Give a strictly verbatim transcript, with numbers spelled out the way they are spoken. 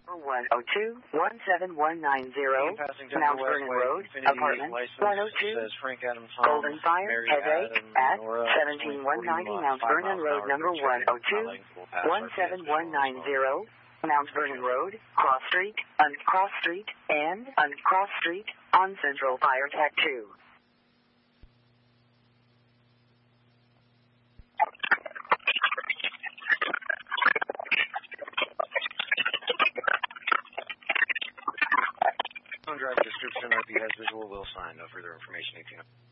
one oh two, one seven one nine zero, Mount Vernon Road, apartment one oh two, Golden Fire, Headache, at seventeen one ninety Mount Vernon Road, number one oh two, one seven one nine zero, Mount Vernon Road, Cross Street, on Cross Street, and on Cross Street, on Central Fire Tech two. Driver description, R P has visual will sign. No further information. eighteen